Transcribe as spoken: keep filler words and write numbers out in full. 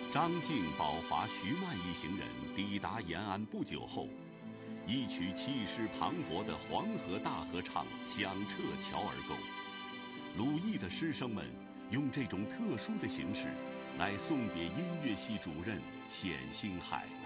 张静、宝华、徐曼一行人抵达延安不久后，一曲气势磅礴的黄河大合唱响彻乔儿沟。鲁艺的师生们用这种特殊的形式来送别音乐系主任冼星海。